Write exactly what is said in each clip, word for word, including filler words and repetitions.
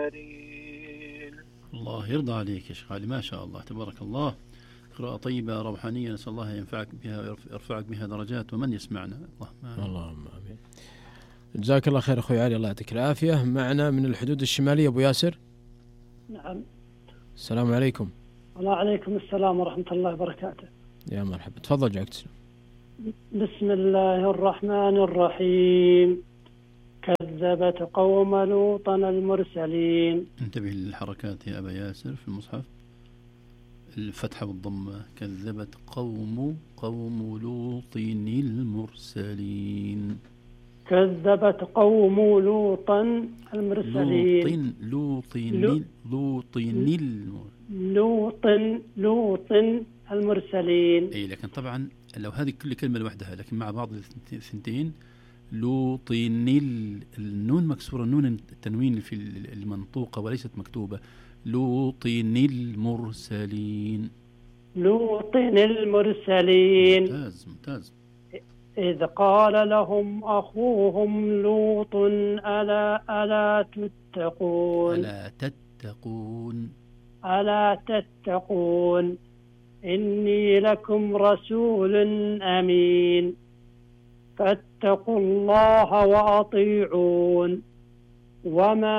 الله يرضى عليك يا شيخ علي، ما شاء الله تبارك الله، قراءة طيبة روحانية، نسأل الله ينفعك بها ويرفعك بها درجات ومن يسمعنا. اللهم آمين. اللهم آمين. جزاك الله خير أخوي علي، الله يعطيك العافية. معنا من الحدود الشمالية أبو ياسر. نعم. السلام عليكم. وعليكم السلام ورحمة الله وبركاته. يا مرحبا، تفضل جاك تسلم. بسم الله الرحمن الرحيم. كذبت قوم لوطا المرسلين. انتبه للحركات يا أبا ياسر في المصحف، الفتحة والضمة. كذبت قوم قوم لوط المرسلين. كذبت قوم لوطا المرسلين. لوط لوط لوط لوط لوط المرسلين. أي لكن طبعا لو هذه كل كلمة لوحدها، لكن مع بعض الثنتين. لوط النون مكسورة، النون التنوين في المنطوقة وليست مكتوبة. لوط المرسلين. لوط المرسلين. ممتاز ممتاز. إذ قال لهم أخوهم لوط ألا ألا تتقون ألا تتقون ألا تتقون إني لكم رسول أمين فاتقوا الله وأطيعون وما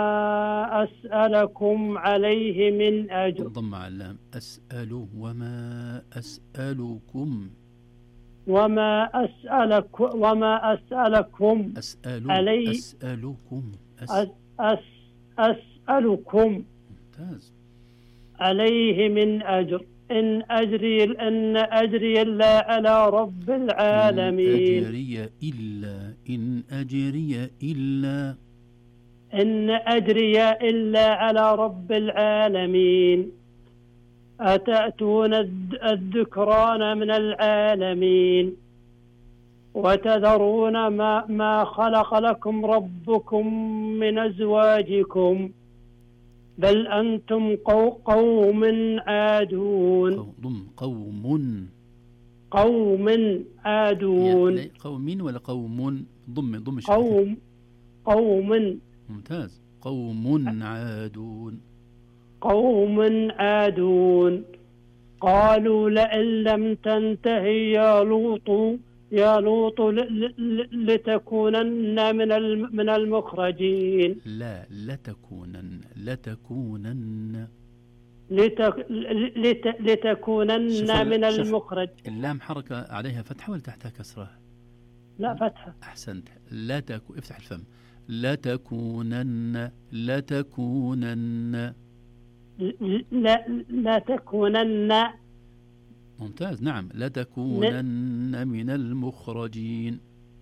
أسألكم عليه من أجر. ضم على اللام. أسأل وما أسألكم وما أسألك وما أسألكم أسأل عليه أسألكم أس أس أسألكم ممتاز عليه من أجر إن أجري إن أجري إلا على رب العالمين. إن أجري إلا إن أجري إلا إن أجري إلا على رب العالمين. أتأتون الذكران من العالمين وتذرون ما, ما خلق لكم ربكم من أزواجكم بل أنتم قوم عادون. ضم قوم قوم عادون. قوم ولا قوم؟ ضم ضم قوم قوم ممتاز. قوم عادون. قوم عادون قالوا لئن لم تنتهي يا لوط يا لوط لتكونن من من المخرجين. لا لتكونن لتكونن لت لت لتكونن من المخرج. اللام حركة عليها فتحة ولا تحتها كسرة؟ لا فتحة. أحسنت. لا تكو افتح الفم. لتكونن لتكونن لا لا تكونن. ممتاز. نعم. لتكونن من المخرجين.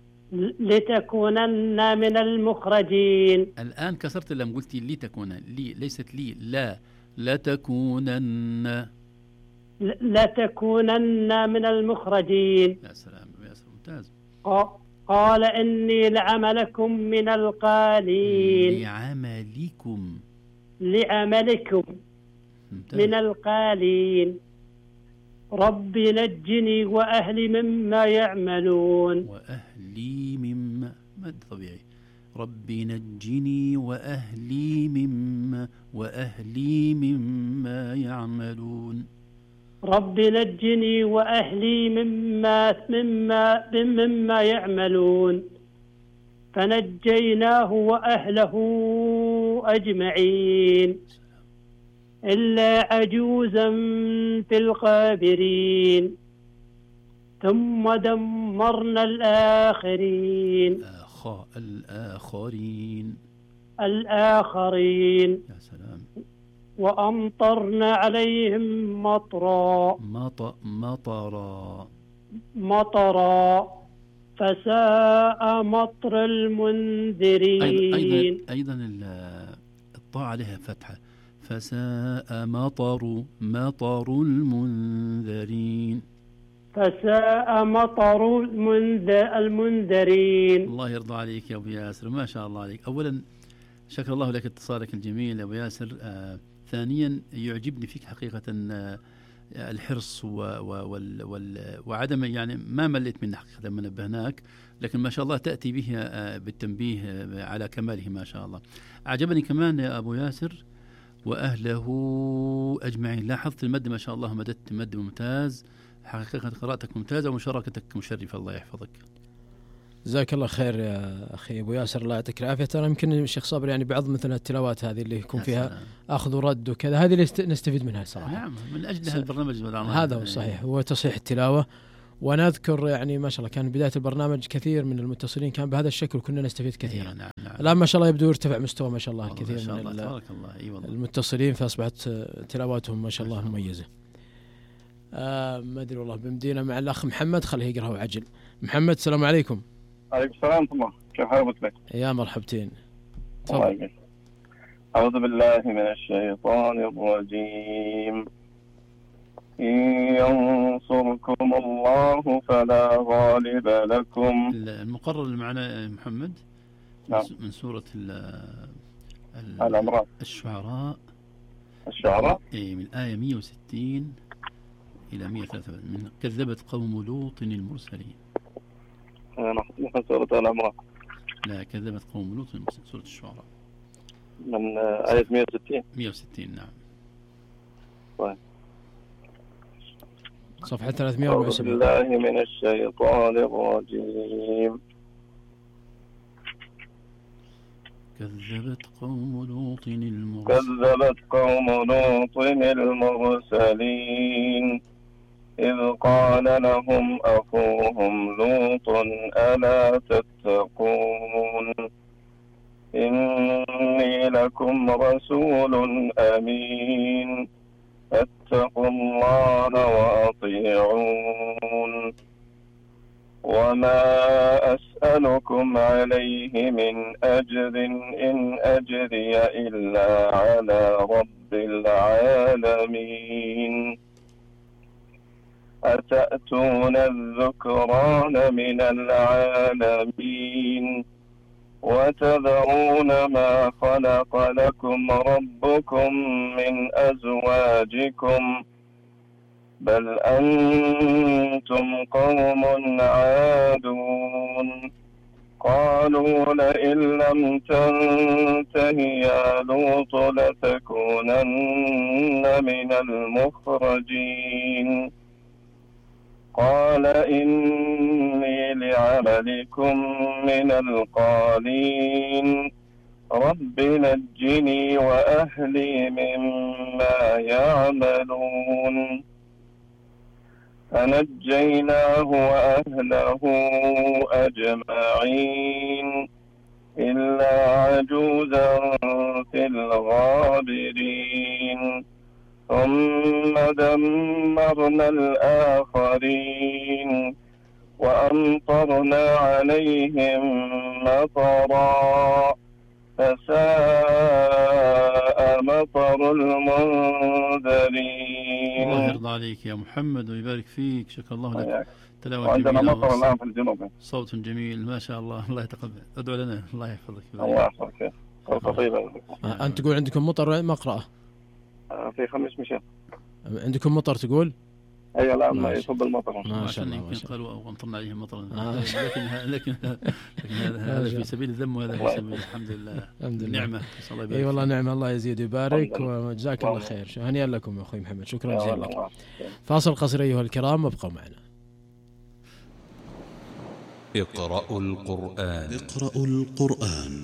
لتكونن من المخرجين. الآن كسرت اللام، قلتي لتكون لي ليست لي. لا لتكونن لتكونن من المخرجين. يا سلام يا سلام. ممتاز. قال إني لعملكم من القالين. لعملكم لعملكم ممتاز. من القالين رب نجني وأهلي مما يعملون. وأهلي مما ما طبيعي. رب نجني وأهلي مما وأهلي مما يعملون. رب نجني وأهلي مما مما مما يعملون فنجيناه وأهله أجمعين إلا عجوزا في الغابرين ثم دمرنا الآخرين. آخا الآخرين الآخرين يا سلام. وأمطرنا عليهم مطرا مط مطرا مطرا فساء مطر المنذرين. أيضا أيضا الطاء عليها فتحة. فساء مطر مطر المنذرين. فساء مطر المنذرين. الله يرضى عليك يا أبو ياسر، ما شاء الله عليك. أولا شكر الله لك اتصالك الجميل يا أبو ياسر. آه ثانيا يعجبني فيك حقيقة آه الحرص و و وال وال وعدم يعني ما مليت منه حقيقة لما نبهناك، لكن ما شاء الله تأتي به بالتنبيه على كماله ما شاء الله. أعجبني كمان يا أبو ياسر وأهله أجمعين، لاحظت المد ما شاء الله مددت مد ممتاز، حقيقة قراءتك ممتازة ومشاركتك مشرفة، الله يحفظك. جزاك الله خير يا أخي أبو ياسر، الله يعطيك العافية. ترى يمكن الشيخ صابر يعني بعض مثل التلاوات هذه اللي يكون فيها سلام. أخذ ورد وكذا، هذه اللي نستفيد منها صراحة. نعم، من أجل البرنامج هذا هو صحيح، هو تصحيح التلاوة. وأنا أذكر يعني ما شاء الله كان بداية البرنامج كثير من المتصلين كان بهذا الشكل كنا نستفيد كثيرا. نعم نعم. الآن ما شاء الله يبدو يرتفع مستوى ما شاء الله كثير من الله الله. المتصلين، فأصبحت تلاواتهم ما شاء الله مميزة. آه ما أدري والله بمدينة مع الأخ محمد، خليه يقرأ وعجل. محمد السلام عليكم. عليكم السلام ورحمة الله، كيف حالك لك؟ يا مرحبتين. تفضل. أعوذ بالله من الشيطان الرجيم. إن ينصركم الله فلا غالب لكم. المقرر اللي معنا محمد نعم. من سورة الأمراء الشعراء الشعراء إيه من الآية مئة وستين إلى مئة وثلاثة من كذبت قوم لوط المرسلين. نحن سورة الأمراء. لا، كذبت قوم لوط المرسلين، سورة الشعراء من آية مئة وستين. مئة وستين نعم. طيب. صفحة ثلاثمئة وأربعة وسبعين. أعوذ بالله من الشيطان الرجيم. كذبت قوم لوط المرسلين. كذبت قوم لوط المرسلين إذ قال لهم أخوهم لوط ألا تتقون إني لكم رسول أمين فاتقوا الله وأطيعون وما أسألكم عليه من أجر إن أجري إلا على رب العالمين أتأتون الذكران من العالمين وتذرون ما خلق لكم ربكم من أزواجكم بل أنتم قوم عادون قالوا لئن لم تنته يا لوط لتكونن من المخرجين قال إني لعملكم من القالين رب نجني وأهلي مما يعملون فنجيناه وأهله أجمعين إلا عجوزا في الغابرين ثم دمرنا الآخرين وأمطرنا عليهم مطرا فساء مطر المنذرين. الله يرضى عليك يا محمد ويبارك فيك، شكر الله لك. تلاوة عندنا مطر الآن في الجنوب، صوت جميل ما شاء الله، الله يتقبل. ادعو لنا الله يحفظك. الله يحفظك. صوت طيب. أنت تقول عندكم مطر مقرأة؟ في خميس مشاء عندكم مطر تقول؟ أي الآن ما يصب المطر ما شاء الله. يمكن قالوا أمطرنا عليهم مطر لكن لكن هذا في سبيل الذم وهذا في سبيل الحمد لله. الحمد لله. نعمة. أي والله نعمة، الله يزيد ويبارك وجزاك الله خير. هنيئا لكم يا أخوي محمد، شكرا جزيلا لك. فاصل قصير أيها الكرام، ابقوا معنا. اقرأوا القرآن. اقرأوا القرآن.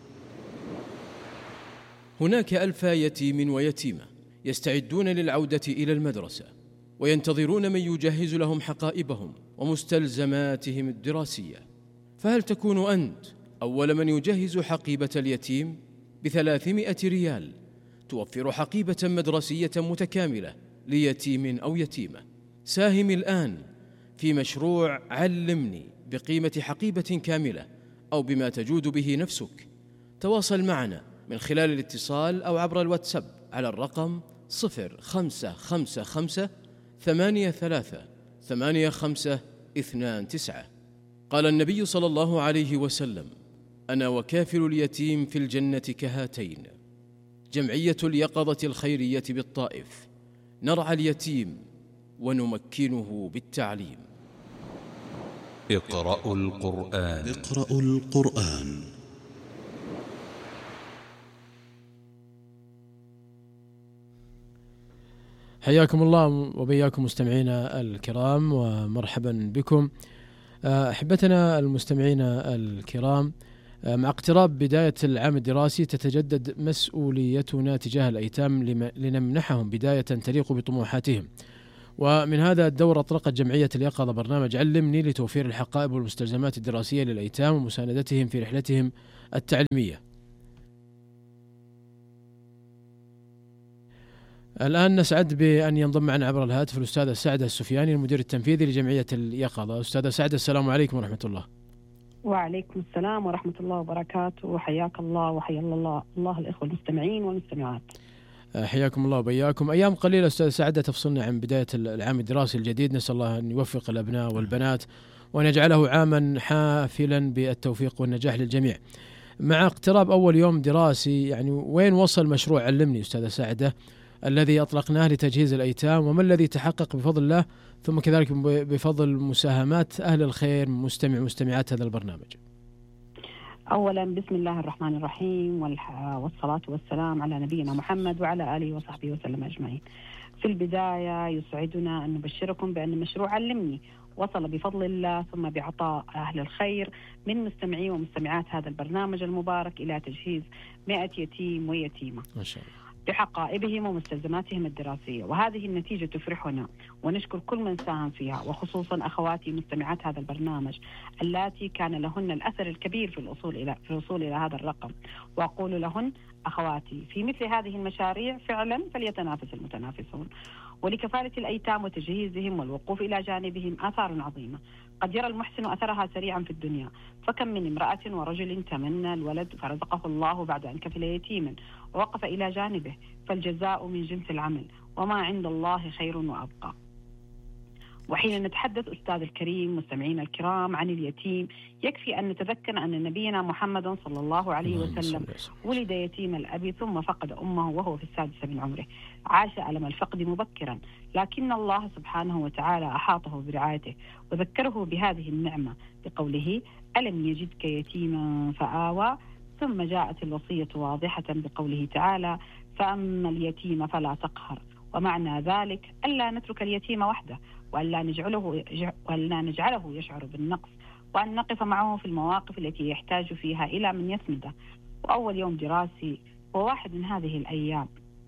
هناك ألف يتيم ويتيمة يستعدون للعودة إلى المدرسة وينتظرون من يجهز لهم حقائبهم ومستلزماتهم الدراسية، فهل تكون أنت أول من يجهز حقيبة اليتيم؟ بثلاثمائة ريال توفر حقيبة مدرسية متكاملة ليتيم أو يتيمة. ساهم الآن في مشروع علمني بقيمة حقيبة كاملة أو بما تجود به نفسك. تواصل معنا من خلال الاتصال أو عبر الواتساب على الرقم صفر خمسة خمسة خمسة ثمانية ثلاثة ثمانية خمسة اثنان تسعة. قال النبي صلى الله عليه وسلم: أنا وكافل اليتيم في الجنة كهاتين. جمعية اليقظة الخيرية بالطائف نرعى اليتيم ونمكنه بالتعليم. اقرأوا القرآن. اقرأوا القرآن. حياكم الله وبياكم مستمعينا الكرام ومرحبا بكم. أحبتنا المستمعين الكرام، مع اقتراب بداية العام الدراسي تتجدد مسؤوليتنا تجاه الأيتام لنمنحهم بداية تليق بطموحاتهم، ومن هذا الدور أطلقت جمعية اليقظة برنامج علمني لتوفير الحقائب والمستلزمات الدراسية للأيتام ومساندتهم في رحلتهم التعليمية. الآن نسعد بأن ينضم معنا عبر الهاتف الأستاذة سعدة السفياني المدير التنفيذي لجمعية اليقظة. أستاذة سعدة، السلام عليكم ورحمة الله. وعليكم السلام ورحمة الله وبركاته، وحياك الله وحيا الله الله الإخوة المستمعين والمستمعات. حياكم الله وبياكم. أيام قليلة أستاذ سعدة تفصلنا عن بداية العام الدراسي الجديد، نسأل الله أن يوفق الأبناء والبنات وأن يجعله عاما حافلا بالتوفيق والنجاح للجميع. مع اقتراب أول يوم دراسي، يعني وين وصل مشروع علمني أستاذة سعدة الذي أطلقناه لتجهيز الأيتام، وما الذي تحقق بفضل الله، ثم كذلك بفضل مساهمات أهل الخير من مستمع مستمعات هذا البرنامج؟ أولا بسم الله الرحمن الرحيم، والصلاة والسلام على نبينا محمد وعلى آله وصحبه وسلم أجمعين. في البداية يسعدنا أن نبشركم بأن مشروع علمني وصل بفضل الله ثم بعطاء أهل الخير من مستمعي ومستمعات هذا البرنامج المبارك إلى تجهيز مئة يتيم ويتيمة ما شاء الله بحقائبهم ومستلزماتهم الدراسية، وهذه النتيجة تفرحنا ونشكر كل من ساهم فيها، وخصوصا أخواتي مستمعات هذا البرنامج اللاتي كان لهن الأثر الكبير في الوصول إلى في الوصول إلى هذا الرقم. وأقول لهن أخواتي في مثل هذه المشاريع فعلا فليتنافس المتنافسون. ولكفالة الأيتام وتجهيزهم والوقوف إلى جانبهم آثار عظيمة قد يرى المحسن أثرها سريعا في الدنيا، فكم من امرأة ورجل تمنى الولد فرزقه الله بعد أن كفل يتيما ووقف إلى جانبه، فالجزاء من جنس العمل وما عند الله خير وأبقى. وحين نتحدث أستاذ الكريم مستمعين الكرام عن اليتيم، يكفي أن نتذكر أن نبينا محمد صلى الله عليه وسلم ولد يتيم الأب ثم فقد أمه وهو في السادسة من عمره، عاش ألم الفقد مبكرا، لكن الله سبحانه وتعالى أحاطه برعايته وذكره بهذه النعمة بقوله ألم يجدك يتيما فآوى، ثم جاءت الوصية واضحة بقوله تعالى فأما اليتيم فلا تقهر. ومعنى ذلك ألا نترك اليتيم وحده، وألا نجعله وألا نجعله يشعر بالنقص، وأن نقف معه في المواقف التي يحتاج فيها إلى من يسنده. وأول يوم دراسي هو واحد من هذه الأيام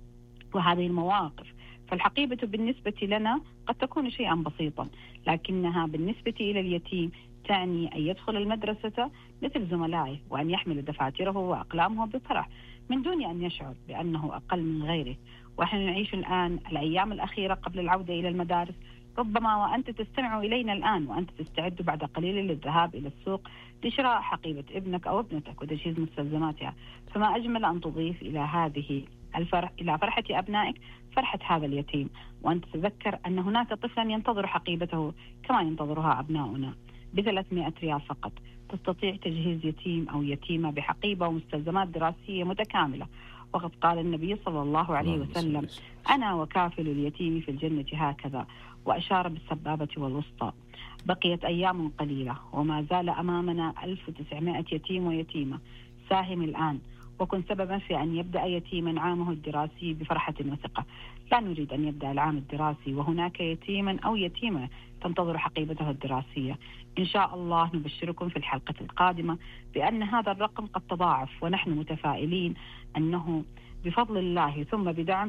وهذه المواقف، فالحقيبة بالنسبة لنا قد تكون شيئا بسيطا، لكنها بالنسبة إلى اليتيم تعني أن يدخل المدرسة مثل زملائه، وأن يحمل دفاتره وأقلامه بفرح من دون أن يشعر بأنه أقل من غيره. ونحن نعيش الآن الأيام الأخيرة قبل العودة إلى المدارس، ربما وأنت تستمع إلينا الآن وأنت تستعد بعد قليل للذهاب إلى السوق لشراء حقيبة ابنك أو ابنتك وتجهيز مستلزماتها، فما أجمل أن تضيف إلى هذه الفرح إلى فرحة أبنائك فرحة هذا اليتيم، وأن تتذكر أن هناك طفلا ينتظر حقيبته كما ينتظرها أبناؤنا. بثلاثمائة ريال فقط تستطيع تجهيز يتيم أو يتيمة بحقيبة ومستلزمات دراسية متكاملة. وقد قال النبي صلى الله عليه وسلم أنا وكافل اليتيم في الجنة هكذا، وأشار بالسبابة والوسطى. بقيت أيام قليلة وما زال أمامنا ألف وتسعمائة يتيم ويتيمة. ساهم الآن وكن سببا في أن يبدأ يتيما عامه الدراسي بفرحة وثقة. لا نريد أن يبدأ العام الدراسي وهناك يتيما أو يتيمة تنتظر حقيبته الدراسية. إن شاء الله نبشركم في الحلقة القادمة بأن هذا الرقم قد تضاعف، ونحن متفائلين أنه بفضل الله ثم بدعم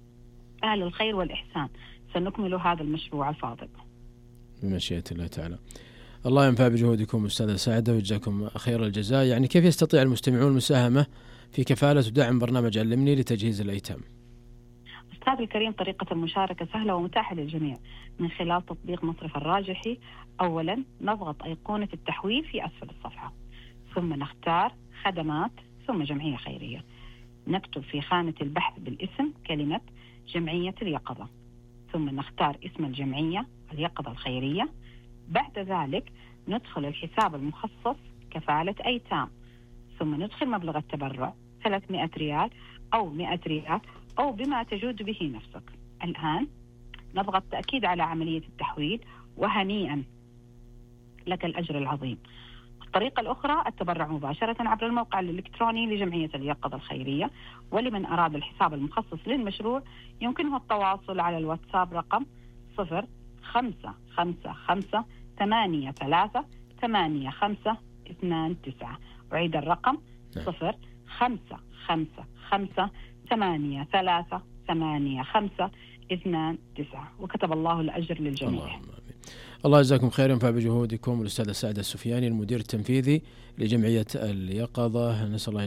أهل الخير والإحسان سنكمل هذا المشروع الفاضل بمشيئة الله تعالى. الله ينفع بجهودكم أستاذة سعدة ويجزاكم خير الجزاء. يعني كيف يستطيع المستمعون المساهمة في كفالة ودعم برنامج علمني لتجهيز الأيتام؟ أستاذ الكريم، طريقة المشاركة سهلة ومتاحة للجميع من خلال تطبيق مصرف الراجحي. أولا نضغط أيقونة التحويل في أسفل الصفحة، ثم نختار خدمات، ثم جمعية خيرية. نكتب في خانة البحث بالاسم كلمة جمعية اليقظة، ثم نختار اسم الجمعية اليقظة الخيرية. بعد ذلك ندخل الحساب المخصص كفالة أيتام، ثم ندخل مبلغ التبرع ثلاثمائة ريال أو مئة ريال أو بما تجود به نفسك. الآن نبغى التأكيد على عملية التحويل، وهنيئا لك الأجر العظيم. الطريقة الأخرى التبرع مباشرة عبر الموقع الإلكتروني لجمعية اليقظة الخيرية. ولمن أراد الحساب المخصص للمشروع يمكنه التواصل على الواتساب رقم صفر خمسة خمسة خمسة ثمانية ثلاثة ثمانية خمسة اثنان تسعة. أعيد الرقم صفر خمسة خمسة خمسة ثمانية ثلاثة ثمانية خمسة اثنان تسعة. وكتب الله الأجر للجميع. الله, الله يجزاكم خير، ينفع بجهودكم. الأستاذ سعد السفياني المدير التنفيذي لجمعية اليقظة، نسأل الله